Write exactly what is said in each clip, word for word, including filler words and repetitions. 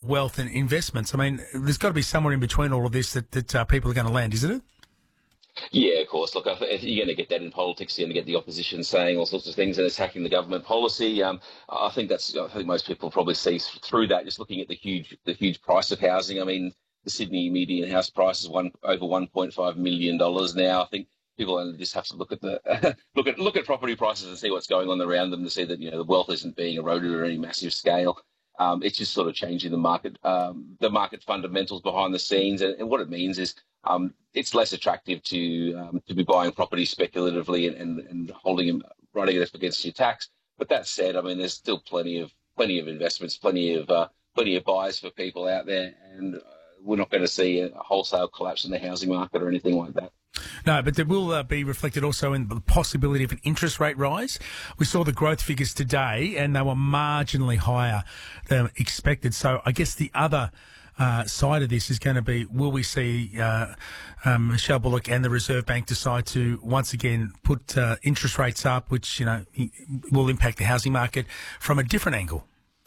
wealth and investments. I mean, there's got to be somewhere in between all of this that, that uh, people are going to land, isn't it? Yeah, of course. Look, I th- you're going to get that in politics. You're going to get the opposition saying all sorts of things and attacking the government policy. Um, I think that's. I think most people probably see through that. Just looking at the huge, the huge price of housing. I mean, the Sydney median house price is one over one point five million dollars now. I think people only just have to look at the look at look at property prices and see what's going on around them to see that you know the wealth isn't being eroded at any massive scale. Um, it's just sort of changing the market, um, the market fundamentals behind the scenes, and, and what it means is um, it's less attractive to um, to be buying property speculatively and, and, and holding them, running it up against your tax. But that said, I mean, there's still plenty of plenty of investments, plenty of uh, plenty of buyers for people out there, and uh, we're not going to see a wholesale collapse in the housing market or anything like that. No, but there will uh, be reflected also in the possibility of an interest rate rise. We saw the growth figures today, and they were marginally higher than expected. So I guess the other uh, side of this is going to be, will we see uh, um, Michelle Bullock and the Reserve Bank decide to once again put uh, interest rates up, which you know will impact the housing market from a different angle?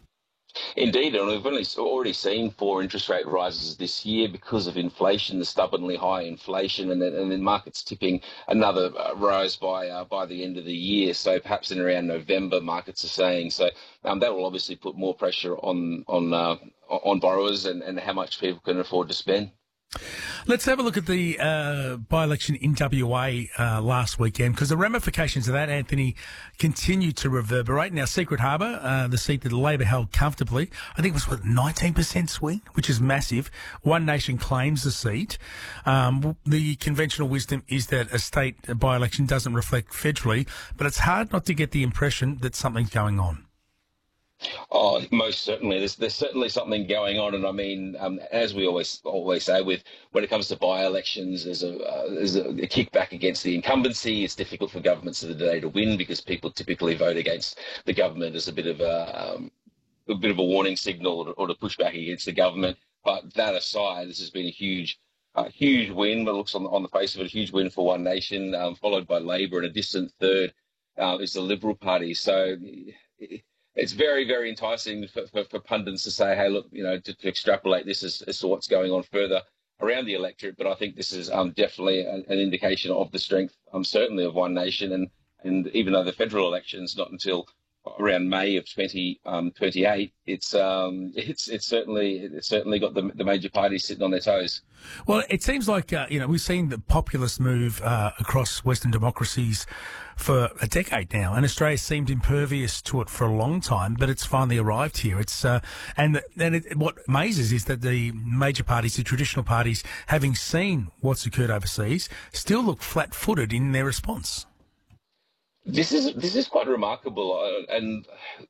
Indeed, and we've only already seen four interest rate rises this year because of inflation, the stubbornly high inflation, and then, and then markets tipping another uh, rise by uh, by the end of the year. So perhaps in around November, markets are saying. So um, that will obviously put more pressure on on uh, on borrowers and, and how much people can afford to spend. Let's have a look at the uh, by-election in W A uh, last weekend, because the ramifications of that, Anthony, continue to reverberate. Now, Secret Harbour, uh, the seat that Labor held comfortably, I think it was, what, nineteen percent swing, which is massive. One Nation claims the seat. Um, the conventional wisdom is that a state by-election doesn't reflect federally, but it's hard not to get the impression that something's going on. Oh, most certainly. There's there's certainly something going on, and I mean, um, as we always always say, with when it comes to by-elections, there's a uh, there's a, a kickback against the incumbency. It's difficult for governments of the day to win because people typically vote against the government as a bit of a um, a bit of a warning signal or to, or to push back against the government. But that aside, this has been a huge. A huge win, but it looks on, on the face of it, a huge win for One Nation, um, followed by Labor, and a distant third uh, is the Liberal Party. So it, it's very, very enticing for, for, for pundits to say, hey, look, you know, to, to extrapolate this as, as to what's going on further around the electorate. But I think this is um, definitely an, an indication of the strength, um, certainly of One Nation. And, and even though the federal election's not until around May of twenty twenty-eight, it's um, it's it's certainly it's certainly got the, the major parties sitting on their toes. Well, it seems like uh, you know we've seen the populist move uh, across Western democracies for a decade now, and Australia seemed impervious to it for a long time, but it's finally arrived here. It's uh, and and it, what amazes is that the major parties, the traditional parties, having seen what's occurred overseas, still look flat-footed in their response. This is this is quite remarkable, uh, and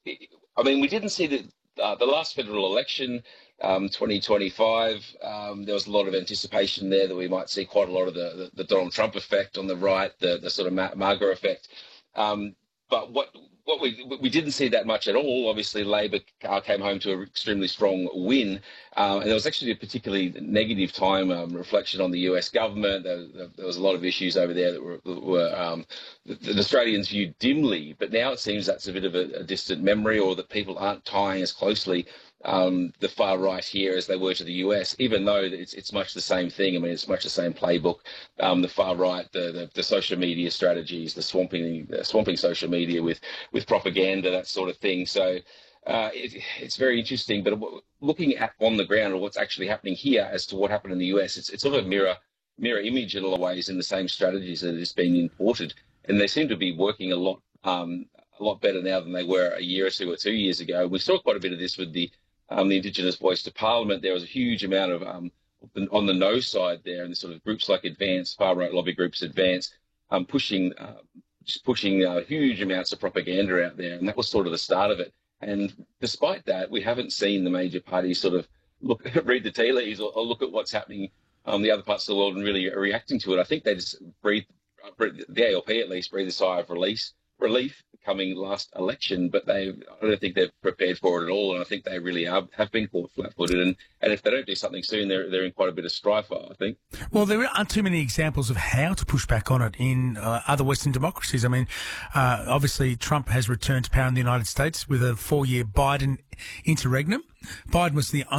I mean we didn't see the uh, the last federal election, um, twenty twenty-five. Um, there was a lot of anticipation there that we might see quite a lot of the, the, the Donald Trump effect on the right, the the sort of Mar- Margaret effect. Um, but what what we we didn't see that much at all. Obviously, Labor came home to an extremely strong win, um, and there was actually a particularly negative time um, reflection on the U S government. There, there was a lot of issues over there that were, were um, that Australians viewed dimly, but now it seems that's a bit of a, a distant memory, or that people aren't tying as closely um, the far right here as they were to the U S, even though it's it's much the same thing. I mean, it's much the same playbook. Um, the far right, the, the the social media strategies, the swamping the swamping social media with with propaganda, that sort of thing. So uh, it, it's very interesting. But looking at on the ground, or what's actually happening here, as to what happened in the U S, it's it's sort of a mirror mirror image in a lot of ways in the same strategies that is being imported, and they seem to be working a lot um, a lot better now than they were a year or two or two years ago. We saw quite a bit of this with the um, the Indigenous Voice to Parliament. There was a huge amount of um, on the no side there, and the sort of groups like Advance, far right lobby groups, Advance, um, pushing uh, just pushing uh, huge amounts of propaganda out there, and that was sort of the start of it. And despite that, we haven't seen the major parties sort of look read the tea leaves or, or look at what's happening in um, the other parts of the world and really reacting to it. I think they just breathe, breathe the A L P at least, breathe a sigh of release, relief coming last election, but they I don't think they're prepared for it at all, and I think they really are, have been caught flat-footed, and, and if they don't do something soon, they're they're in quite a bit of strife, I think. Well, there aren't too many examples of how to push back on it in uh, other Western democracies. I mean, uh, obviously Trump has returned to power in the United States with a four-year Biden interregnum. Biden was the